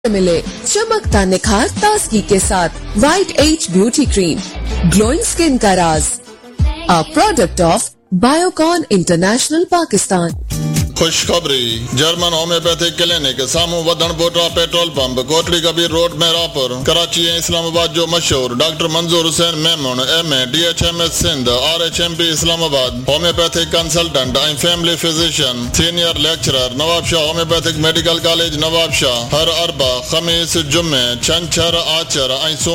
मिले चमकता निखार ताजगी के साथ white as beauty cream, glowing skin का राज, a product of Biocon international Pakistan. खुशखबरी, जर्मन होम्योपैथिक क्लिनिक सामू वधन बोटा petrol pump Kotli Kabir road में रापुर कराची ऐं इस्लामाबाद जो मशहूर डॉक्टर मंजूर Hussain Memon MA DHMS Sindh RHMP Islamabad homeopathic consultant ऐं family physician senior lecturer Nawab Shah homeopathic medical college Nawab Shah हर अरबा खमीस जुम्मे छंछर आचर ऐं